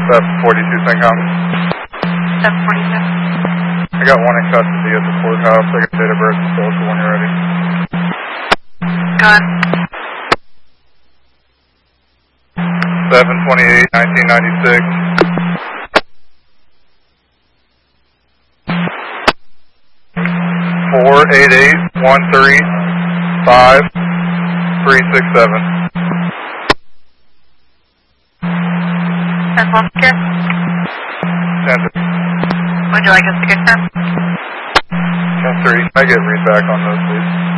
742 CENTCOM. 742. I got one in custody at the courthouse. I got date of birth and social when you're ready. Gun. 7/28/1996. Four 88135367. That's one secure. 10-3. Would you like us to confirm? 10-3. I get read back on those, please.